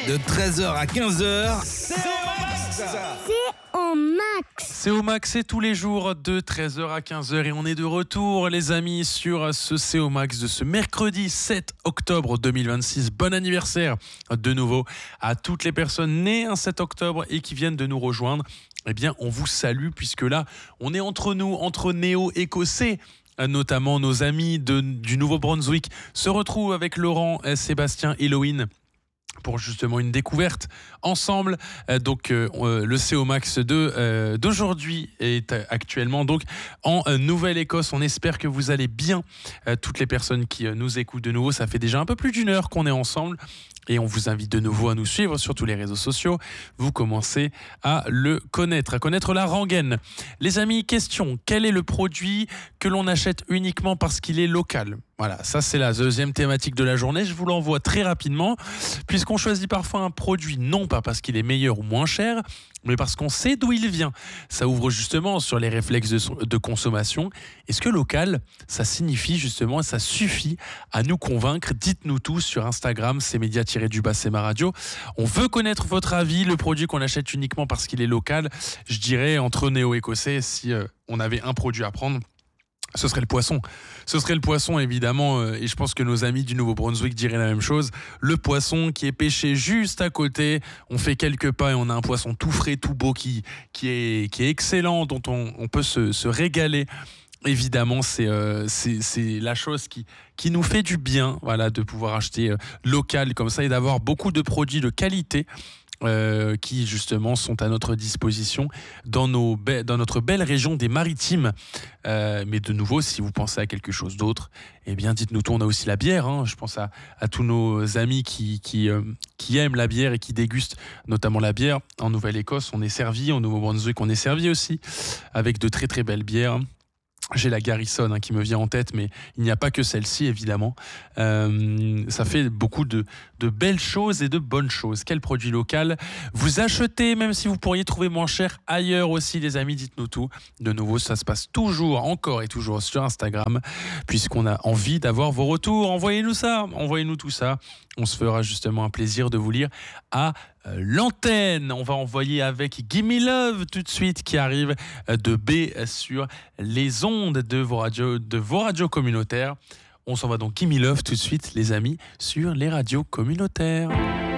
de 13h à 15h. C'est au max, c'est tous les jours de 13h à 15h et on est de retour les amis sur ce C'est au max de ce mercredi 7 octobre 2026. Bon anniversaire de nouveau à toutes les personnes nées un 7 octobre et qui viennent de nous rejoindre. Eh bien on vous salue puisque là on est entre nous, entre néo-écossais. Notamment nos amis du Nouveau-Brunswick se retrouvent avec Laurent, Sébastien, Héloïne pour justement une découverte ensemble. Le CO Max d'aujourd'hui est actuellement donc en Nouvelle-Écosse. On espère que vous allez bien. Toutes les personnes qui nous écoutent de nouveau, ça fait déjà un peu plus d'1 heure qu'on est ensemble. Et on vous invite de nouveau à nous suivre sur tous les réseaux sociaux. Vous commencez à connaître la rengaine. Les amis, question, quel est le produit que l'on achète uniquement parce qu'il est local ? Voilà, ça c'est la deuxième thématique de la journée. Je vous l'envoie très rapidement, puisqu'on choisit parfois un produit non pas parce qu'il est meilleur ou moins cher, mais parce qu'on sait d'où il vient. Ça ouvre justement sur les réflexes de consommation. Est-ce que local, ça signifie justement, ça suffit à nous convaincre ? Dites-nous tout sur Instagram, c'est média-c'est ma radio. On veut connaître votre avis, le produit qu'on achète uniquement parce qu'il est local. Je dirais entre néo-écossais, si on avait un produit à prendre, ce serait le poisson. Ce serait le poisson, évidemment, et je pense que nos amis du Nouveau-Brunswick diraient la même chose. Le poisson qui est pêché juste à côté, on fait quelques pas et on a un poisson tout frais, tout beau, qui est excellent, dont on peut se régaler. Évidemment, c'est la chose qui nous fait du bien, voilà, de pouvoir acheter local comme ça et d'avoir beaucoup de produits de qualité. Qui justement sont à notre disposition dans notre belle région des Maritimes. Mais de nouveau, si vous pensez à quelque chose d'autre, eh bien dites-nous tout. On a aussi la bière, hein. Je pense à tous nos amis qui aiment la bière et qui dégustent notamment la bière. En Nouvelle-Écosse, on est servi, en Nouveau-Brunswick, on est servi aussi avec de très très belles bières. J'ai la Garrison qui me vient en tête, mais il n'y a pas que celle-ci, évidemment. Ça fait beaucoup de belles choses et de bonnes choses. Quel produit local vous achetez, même si vous pourriez trouver moins cher ailleurs aussi, les amis, dites-nous tout. De nouveau, ça se passe toujours, encore et toujours sur Instagram, puisqu'on a envie d'avoir vos retours. Envoyez-nous ça, envoyez-nous tout ça. On se fera justement un plaisir de vous lire à l'antenne. On va envoyer avec Gimme Love tout de suite qui arrive de B sur les ondes de vos radios communautaires. On s'en va donc Gimme Love tout de suite les amis sur les radios communautaires.